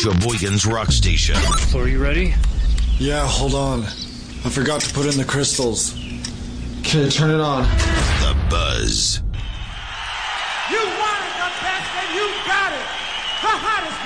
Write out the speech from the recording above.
Sheboygan's Rock Station. So are you ready? Yeah, hold on. I forgot to put in the crystals. Okay, turn it on. The Buzz. You wanted the best and you got it. The hottest